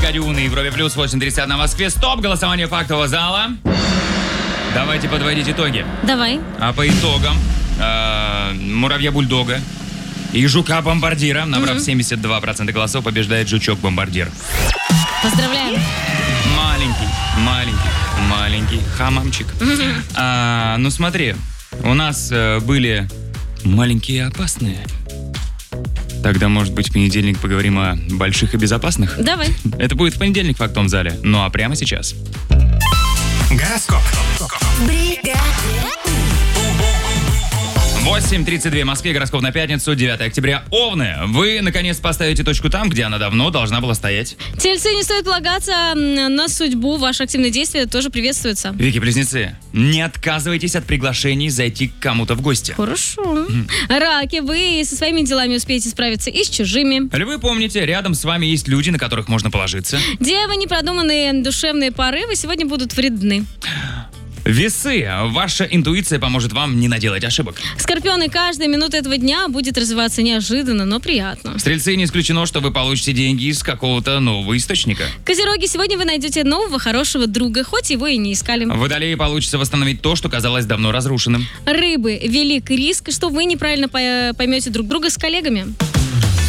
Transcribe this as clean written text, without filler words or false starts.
Дюна и Европе Плюс 8:31 на Москве. Стоп! Голосование фактового зала. Давайте подводить итоги. Давай. А по итогам муравья-бульдога и жука-бомбардира, набрав 72% голосов, побеждает жучок-бомбардир. Поздравляем. Маленький хамамчик. Ну смотри, у нас были маленькие и опасные. Тогда, может быть, в понедельник поговорим о больших и безопасных? Давай. Это будет в понедельник в фактовом зале. Ну а прямо сейчас. Гороскоп. 8:32 в Москве, гороскоп на пятницу, 9 октября. Овны, вы, наконец, поставите точку там, где она давно должна была стоять. Тельцы, не стоит полагаться на судьбу. Ваши активные действия тоже приветствуются. Вики-близнецы, не отказывайтесь от приглашений зайти к кому-то в гости. Хорошо. Раки, вы со своими делами успеете справиться и с чужими. Львы, помните, рядом с вами есть люди, на которых можно положиться. Девы, непродуманные душевные порывы сегодня будут вредны. Весы, ваша интуиция поможет вам не наделать ошибок. Скорпионы, каждая минута этого дня будет развиваться неожиданно, но приятно. Стрельцы, не исключено, что вы получите деньги из какого-то нового источника. Козероги, сегодня вы найдете нового хорошего друга, хоть его и не искали. Водолеи, получится восстановить то, что казалось давно разрушенным. Рыбы, велик риск, что вы неправильно поймете друг друга с коллегами.